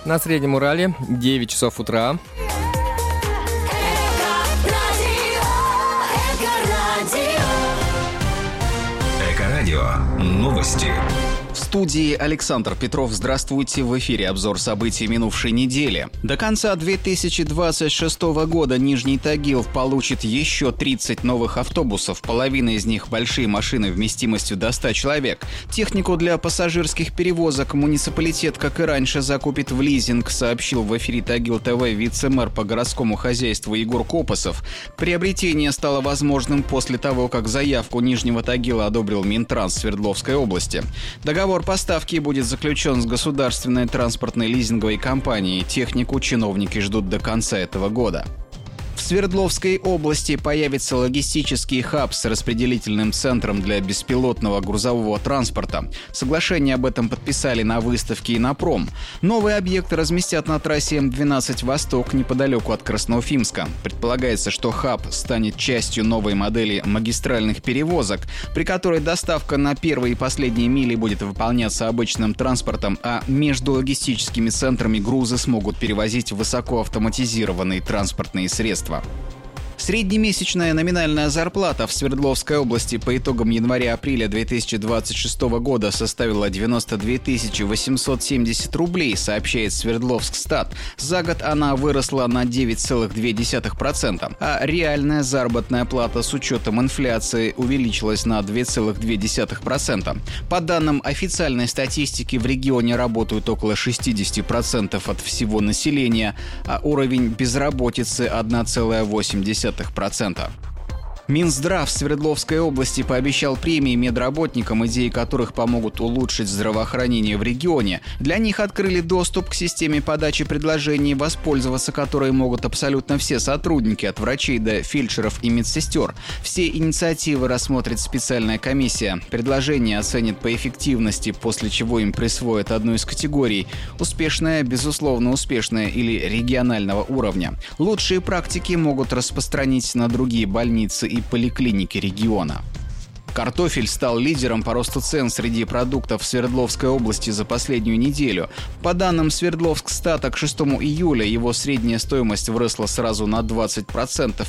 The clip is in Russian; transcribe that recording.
На Среднем Урале 9 часов утра. Эко-радио. Новости. В студии Александр Петров. Здравствуйте. В эфире обзор событий минувшей недели. До конца 2026 года Нижний Тагил получит еще 30 новых автобусов. Половина из них большие машины вместимостью до 100 человек. Технику для пассажирских перевозок муниципалитет, как и раньше, закупит в лизинг, сообщил в эфире Тагил ТВ вице-мэр по городскому хозяйству Егор Копосов. Приобретение стало возможным после того, как заявку Нижнего Тагила одобрил Минтранс Свердловской области. Договор поставки будет заключен с государственной транспортной лизинговой компанией. Технику чиновники ждут до конца этого года. В Свердловской области появится логистический хаб с распределительным центром для беспилотного грузового транспорта. Соглашение об этом подписали на выставке «Инопром». Новый объект разместят на трассе М12 «Восток» неподалеку от Красноуфимска. Предполагается, что хаб станет частью новой модели магистральных перевозок, при которой доставка на первые и последние мили будет выполняться обычным транспортом, а между логистическими центрами грузы смогут перевозить высокоавтоматизированные транспортные средства. Среднемесячная номинальная зарплата в Свердловской области по итогам января-апреля 2026 года составила 92 870 рублей, сообщает Свердловскстат. За год она выросла на 9,2%, а реальная заработная плата с учетом инфляции увеличилась на 2,2%. По данным официальной статистики, в регионе работают около 60% от всего населения, а уровень безработицы 1,8%. Минздрав Свердловской области пообещал премии медработникам, идеи которых помогут улучшить здравоохранение в регионе. Для них открыли доступ к системе подачи предложений, воспользоваться которой могут абсолютно все сотрудники, от врачей до фельдшеров и медсестер. Все инициативы рассмотрит специальная комиссия. Предложения оценят по эффективности, после чего им присвоят одну из категорий – успешная, безусловно успешная или регионального уровня. Лучшие практики могут распространить на другие больницы и поликлиники региона. Картофель стал лидером по росту цен среди продуктов в Свердловской области за последнюю неделю. По данным Свердловскстата, к 6 июля его средняя стоимость выросла сразу на 20%,